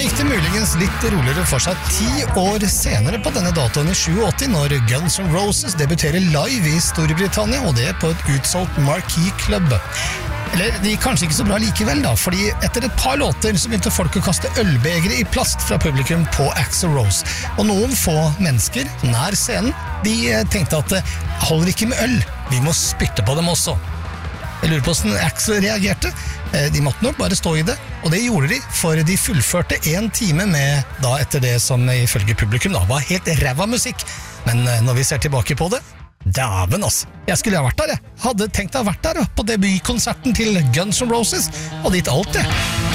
gikk det muligens litt roligere for seg 10 år senere på denne datoen i 87, når Guns N' Roses debuterer live i Storbritannia, og det på et utsolgt Marquee Club. Eller de gikk kanskje ikke så bra likevel da, fordi etter et par låter så begynte folk å kaste ølbegre i plast fra publikum på Axl Rose. Og noen få mennesker nær scenen, de tenkte at det holder ikke med øl, vi må spytte på dem også. Jeg lurer på hvordan Axl reagerte. De måtte nok bare stå i det, og det gjorde de, for de fullførte 1 time med, da etter det som ifølge publikum da var helt ræva musikk. Men når vi ser tilbake på det, dæven altså, jeg skulle ha vært der jeg. Hadde tenkt å ha vært der på debutkonserten til Guns N' Roses, og dit alt det.